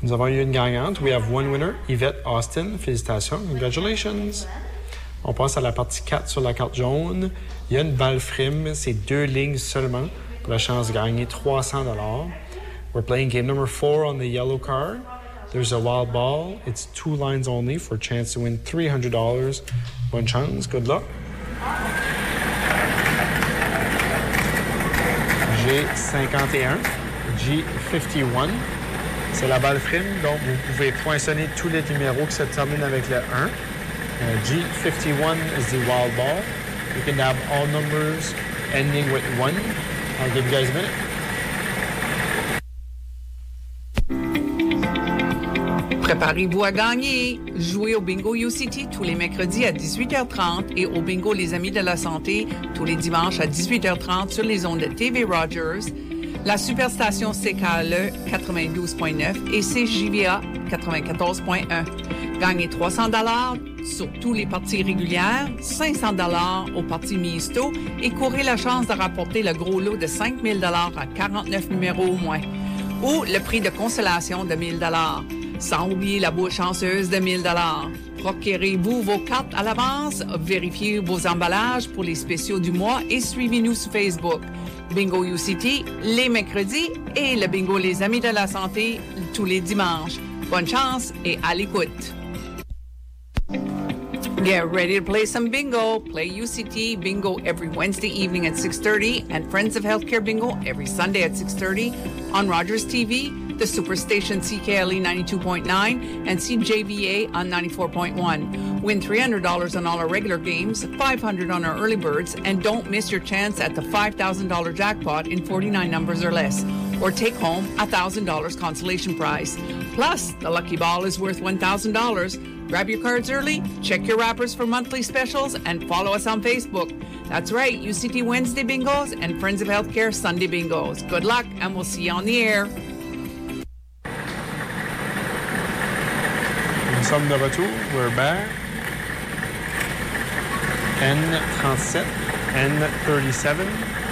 Nous avons eu une gagnante. We have one winner, Yvette Austin. Félicitations. Congratulations. On passe à la partie 4 sur la carte jaune. Il y a une balle frime. C'est 2 lignes seulement pour la chance de gagner $300. We're playing game number 4 on the yellow card. There's a wild ball. It's 2 lines only for a chance to win $300. Bonne chance. Good luck. G51. G51. C'est la balle frime, donc vous pouvez poinçonner tous les numéros qui se terminent avec le 1. G51 is the wild ball. You can have all numbers ending with 1. I'll give you guys a minute. Préparez-vous à gagner. Jouez au Bingo UCT tous les mercredis à 18h30 et au Bingo Les Amis de la Santé tous les dimanches à 18h30 sur les ondes de TV Rogers, la Superstation CKLE 92.9 et CJVA 94.1. Gagnez $300 sur tous les parties régulières, $500 aux parties misto et courez la chance de rapporter le gros lot de $5 000 à 49 numéros au moins. Ou le prix de consolation de $1 000. Sans oublier la boule chanceuse de $1 000. Procurez-vous vos cartes à l'avance, vérifiez vos emballages pour les spéciaux du mois et suivez-nous sur Facebook. Bingo UCT, les mercredis et le Bingo Les Amis de la Santé, tous les dimanches. Bonne chance et à l'écoute. Get ready to play some bingo. Play UCT Bingo every Wednesday evening at 6:30 and Friends of Healthcare Bingo every Sunday at 6:30 on Rogers TV, the Superstation CKLE 92.9 and CJVA on 94.1. Win $300 on all our regular games, $500 on our early birds, and don't miss your chance at the $5,000 jackpot in 49 numbers or less, or take home a $1,000 consolation prize. Plus, the lucky ball is worth $1,000. Grab your cards early, check your wrappers for monthly specials, and follow us on Facebook. That's right, UCT Wednesday Bingos and Friends of Healthcare Sunday Bingos. Good luck, and we'll see you on the air. Nous sommes de retour. We're back. N37, N37.